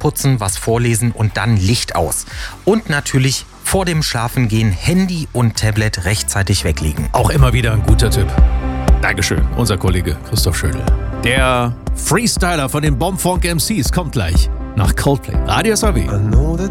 putzen, was vorlesen und dann Licht aus. Und natürlich vor dem Schlafengehen Handy und Tablet rechtzeitig weglegen. Auch immer wieder ein guter Tipp. Dankeschön, unser Kollege Christoph Schödel. Der Freestyler von den Bombfunk MCs kommt gleich nach Coldplay. Radio SAW.